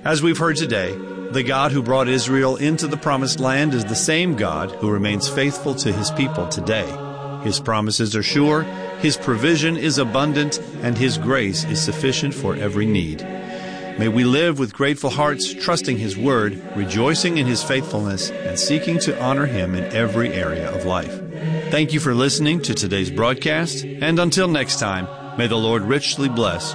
As we've heard today, the God who brought Israel into the promised land is the same God who remains faithful to His people today. His promises are sure, His provision is abundant, and His grace is sufficient for every need. May we live with grateful hearts, trusting His Word, rejoicing in His faithfulness, and seeking to honor Him in every area of life. Thank you for listening to today's broadcast, and until next time, may the Lord richly bless